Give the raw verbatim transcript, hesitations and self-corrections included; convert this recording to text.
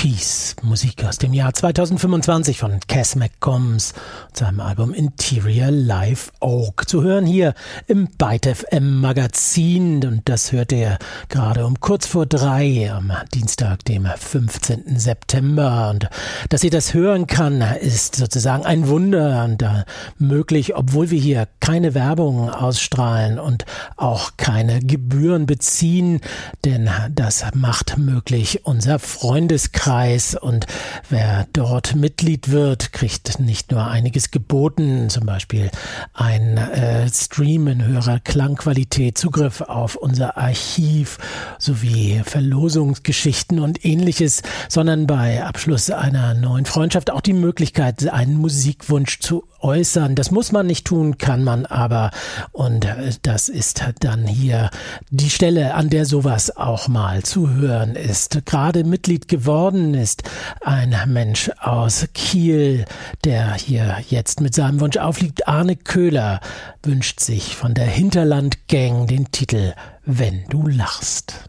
Dies, Musik aus dem Jahr zweitausendfünfundzwanzig von Cass McCombs und seinem Album Interior Live Oak. Zu hören hier im Byte F M Magazin, und das hört ihr gerade um kurz vor drei am Dienstag, dem fünfzehnten September. Und dass ihr das hören kann, ist sozusagen ein Wunder und äh, möglich, obwohl wir hier keine Werbung ausstrahlen und auch keine Gebühren beziehen, denn das macht möglich unser Freundeskreis, und wer dort Mitglied wird, kriegt nicht nur einiges geboten, zum Beispiel ein äh, Stream in höherer Klangqualität, Zugriff auf unser Archiv sowie Verlosungsgeschichten und ähnliches, sondern bei Abschluss einer neuen Freundschaft auch die Möglichkeit, einen Musikwunsch zu äußern. Das muss man nicht tun, kann man aber, und das ist dann hier die Stelle, an der sowas auch mal zu hören ist. Gerade Mitglied geworden ist ein Mensch aus Kiel, der hier jetzt mit seinem Wunsch aufliegt. Arne Köhler wünscht sich von der Hinterland Gang den Titel Wenn du lachst.